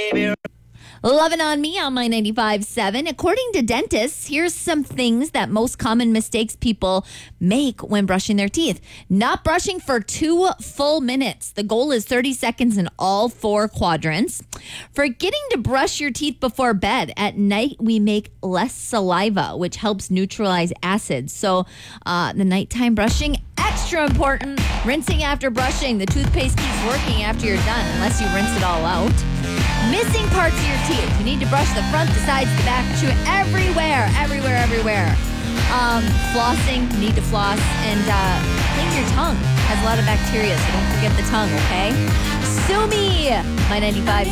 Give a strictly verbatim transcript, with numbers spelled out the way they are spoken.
baby. Loving on Me on My ninety-five point seven. According to dentists, here's some things that most common mistakes people make when brushing their teeth. Not brushing for two full minutes. The goal is thirty seconds in all four quadrants. Forgetting to brush your teeth before bed. At night, we make less saliva, which helps neutralize acids. So uh, the nighttime brushing, extra important. Rinsing after brushing. The toothpaste keeps working after you're done, unless you rinse it all out. Missing parts of your teeth. You need to brush the front, the sides, the back, chew everywhere, everywhere, everywhere. Um, flossing, you need to floss, and uh, clean your tongue. It has a lot of bacteria, so don't forget the tongue, okay? Sue me, My ninety-five